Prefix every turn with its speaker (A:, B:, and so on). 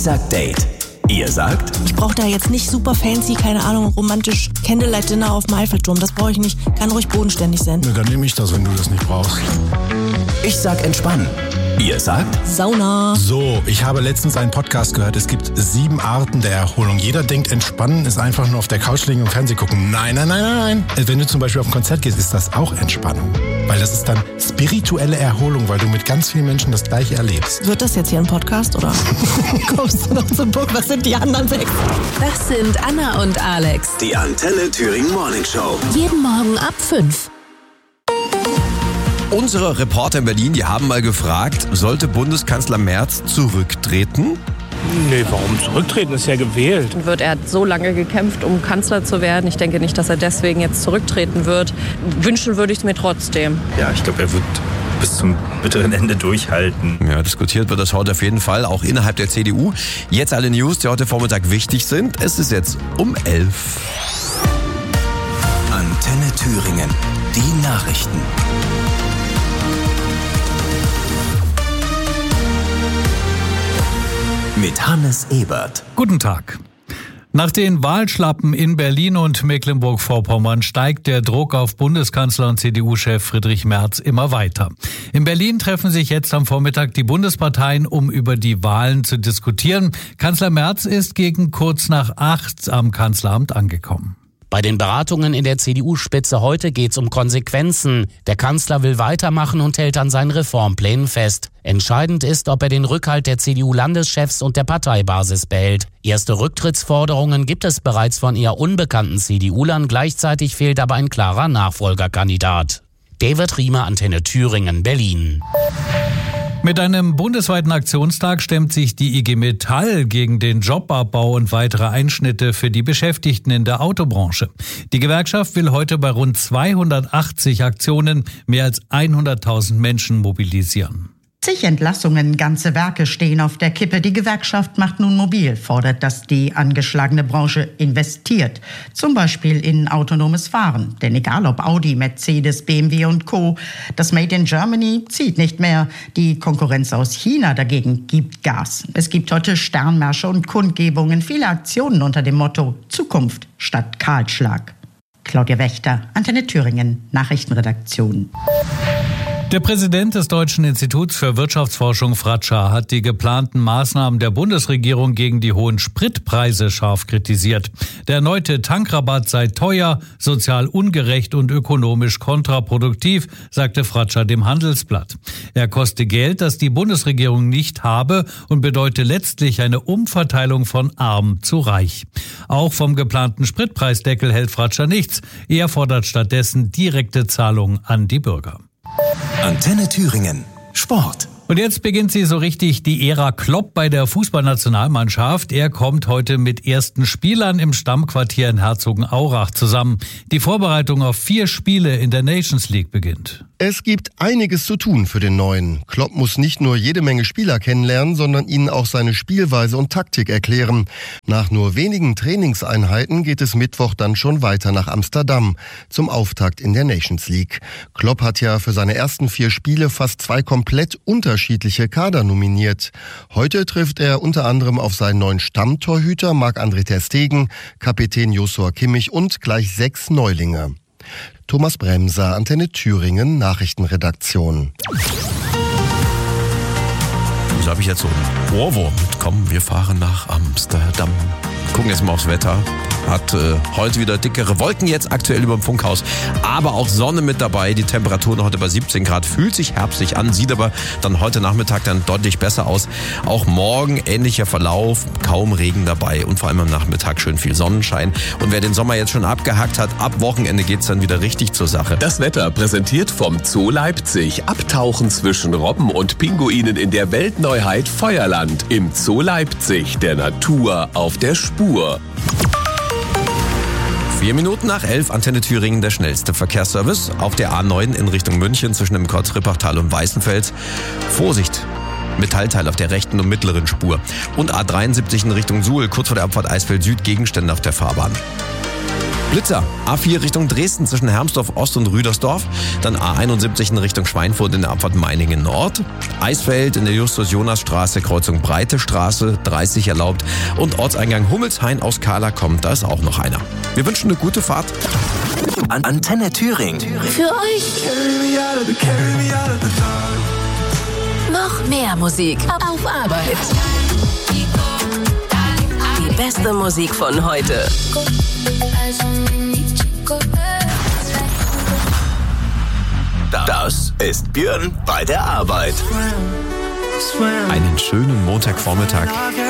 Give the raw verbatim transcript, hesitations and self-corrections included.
A: Sagt Date. Ihr sagt?
B: Ich brauche da jetzt nicht super fancy, keine Ahnung, romantisch Candlelight-Dinner auf dem Eiffelturm. Das brauche ich nicht. Kann ruhig bodenständig sein.
C: Ne, dann nehme ich das, wenn du das nicht brauchst.
A: Ich sag entspannen. Ihr sagt?
B: Sauna.
C: So, ich habe letztens einen Podcast gehört, es gibt sieben Arten der Erholung. Jeder denkt, entspannen ist einfach nur auf der Couch liegen und Fernsehen gucken. Nein, nein, nein, nein. Wenn du zum Beispiel auf ein Konzert gehst, ist das auch Entspannung. Weil das ist dann spirituelle Erholung, weil du mit ganz vielen Menschen das Gleiche erlebst.
B: Wird das jetzt hier ein Podcast oder kommst du noch zum Punkt? Was sind die anderen sechs?
D: Das sind Anna und Alex.
A: Die Antenne Thüringen Morning Show.
D: Jeden Morgen ab fünf.
E: Unsere Reporter in Berlin, die haben mal gefragt, sollte Bundeskanzler Merz zurücktreten?
F: Nee, warum zurücktreten? Ist ja gewählt.
G: Wird er hat so lange gekämpft, um Kanzler zu werden. Ich denke nicht, dass er deswegen jetzt zurücktreten wird. Wünschen würde ich es mir trotzdem.
H: Ja, ich glaube, er wird bis zum bitteren Ende durchhalten.
E: Ja, diskutiert wird das heute auf jeden Fall, auch innerhalb der C D U. Jetzt alle News, die heute Vormittag wichtig sind. Es ist jetzt um elf.
A: Antenne Thüringen. Die Nachrichten. Mit Hannes Ebert.
I: Guten Tag. Nach den Wahlschlappen in Berlin und Mecklenburg-Vorpommern steigt der Druck auf Bundeskanzler und C D U-Chef Friedrich Merz immer weiter. In Berlin treffen sich jetzt am Vormittag die Bundesparteien, um über die Wahlen zu diskutieren. Kanzler Merz ist gegen kurz nach acht am Kanzleramt angekommen.
J: Bei den Beratungen in der C D U-Spitze heute geht's um Konsequenzen. Der Kanzler will weitermachen und hält an seinen Reformplänen fest. Entscheidend ist, ob er den Rückhalt der C D U-Landeschefs und der Parteibasis behält. Erste Rücktrittsforderungen gibt es bereits von eher unbekannten C D U-Lern. Gleichzeitig fehlt aber ein klarer Nachfolgerkandidat. David Riemer, Antenne Thüringen, Berlin.
I: Mit einem bundesweiten Aktionstag stemmt sich die I G Metall gegen den Jobabbau und weitere Einschnitte für die Beschäftigten in der Autobranche. Die Gewerkschaft will heute bei rund zweihundertachtzig Aktionen mehr als hunderttausend Menschen mobilisieren.
K: zig Entlassungen, ganze Werke stehen auf der Kippe. Die Gewerkschaft macht nun mobil, fordert, dass die angeschlagene Branche investiert. Zum Beispiel in autonomes Fahren. Denn egal ob Audi, Mercedes, B M W und Co., das Made in Germany zieht nicht mehr. Die Konkurrenz aus China dagegen gibt Gas. Es gibt heute Sternmärsche und Kundgebungen, viele Aktionen unter dem Motto Zukunft statt Kahlschlag. Claudia Wächter, Antenne Thüringen, Nachrichtenredaktion.
I: Der Präsident des Deutschen Instituts für Wirtschaftsforschung, Fratscher, hat die geplanten Maßnahmen der Bundesregierung gegen die hohen Spritpreise scharf kritisiert. Der erneute Tankrabatt sei teuer, sozial ungerecht und ökonomisch kontraproduktiv, sagte Fratscher dem Handelsblatt. Er koste Geld, das die Bundesregierung nicht habe und bedeute letztlich eine Umverteilung von arm zu reich. Auch vom geplanten Spritpreisdeckel hält Fratscher nichts. Er fordert stattdessen direkte Zahlungen an die Bürger.
A: Antenne Thüringen. Sport.
I: Und jetzt beginnt sie so richtig die Ära Klopp bei der Fußballnationalmannschaft. Er kommt heute mit ersten Spielern im Stammquartier in Herzogenaurach zusammen. Die Vorbereitung auf vier Spiele in der Nations League beginnt.
L: Es gibt einiges zu tun für den Neuen. Klopp muss nicht nur jede Menge Spieler kennenlernen, sondern ihnen auch seine Spielweise und Taktik erklären. Nach nur wenigen Trainingseinheiten geht es Mittwoch dann schon weiter nach Amsterdam zum Auftakt in der Nations League. Klopp hat ja für seine ersten vier Spiele fast zwei komplett unterschiedliche Kader nominiert. Heute trifft er unter anderem auf seinen neuen Stammtorhüter Marc-André ter Stegen, Kapitän Joshua Kimmich und gleich sechs Neulinge. Thomas Bremser, Antenne Thüringen, Nachrichtenredaktion.
E: So habe ich jetzt so einen Ohrwurm. Komm, wir fahren nach Amsterdam. Gucken jetzt mal aufs Wetter. Hat äh, heute wieder dickere Wolken jetzt aktuell über dem Funkhaus. Aber auch Sonne mit dabei. Die Temperaturen heute bei siebzehn Grad. Fühlt sich herbstlich an, sieht aber dann heute Nachmittag dann deutlich besser aus. Auch morgen ähnlicher Verlauf, kaum Regen dabei und vor allem am Nachmittag schön viel Sonnenschein. Und wer den Sommer jetzt schon abgehackt hat, ab Wochenende geht's dann wieder richtig zur Sache.
M: Das Wetter präsentiert vom Zoo Leipzig. Abtauchen zwischen Robben und Pinguinen in der Weltneuheit Feuerland. Im Zoo Leipzig, der Natur auf der Spur.
E: Vier Minuten nach elf, Antenne Thüringen, der schnellste Verkehrsservice. Auf der A neun in Richtung München zwischen dem Kreuz-Rippachtal und Weißenfels. Vorsicht! Metallteil auf der rechten und mittleren Spur. Und A dreiundsiebzig in Richtung Suhl, kurz vor der Abfahrt Eisfeld Süd, Gegenstände auf der Fahrbahn. Blitzer, A vier Richtung Dresden zwischen Hermsdorf Ost und Rüdersdorf. Dann A einundsiebzig in Richtung Schweinfurt in der Abfahrt Meiningen Nord. Eisfeld in der Justus-Jonas-Straße, Kreuzung Breite Straße, dreißig erlaubt. Und Ortseingang Hummelshain aus Kahler kommt, da ist auch noch einer. Wir wünschen eine gute Fahrt.
A: An Antenne Thüringen.
D: Für euch noch mehr Musik auf Arbeit. Die beste Musik von heute.
A: Das ist Björn bei der Arbeit.
E: Einen schönen Montagvormittag.